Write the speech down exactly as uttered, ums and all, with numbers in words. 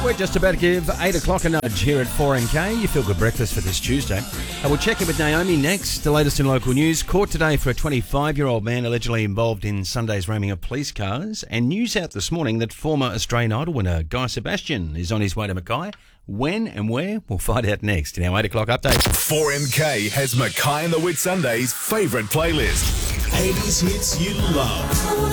We're just about to give eight o'clock a nudge here at four N K. You feel good breakfast for this Tuesday. And we'll check in with Naomi next. The latest in local news. Court today for a twenty-five-year-old man allegedly involved in Sunday's ramming of police cars. And news out this morning that former Australian Idol winner Guy Sebastian is on his way to Mackay. When and where? We'll find out next in our eight o'clock update. four N K has Mackay and the Whitsundays' favourite playlist. eighties hits you love.